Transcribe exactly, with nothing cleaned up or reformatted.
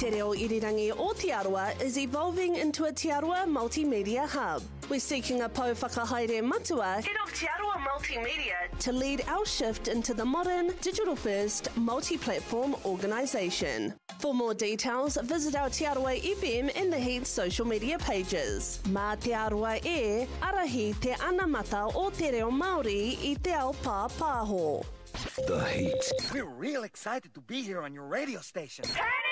Te Reo Irirangi o Te Arawa is evolving into a Te Arawa multimedia hub. We're seeking a Pou Whakahaere Matua, head of Te Arawa Multimedia, to lead our shift into the modern, digital-first, multi-platform organisation. For more details, visit our Te Arawa F M and The Heat social media pages. Mā Te Arawa e, arahi te anamata o te reo Māori i te ao pā pāho. The Heat. We're real excited to be here on your radio station. Hey!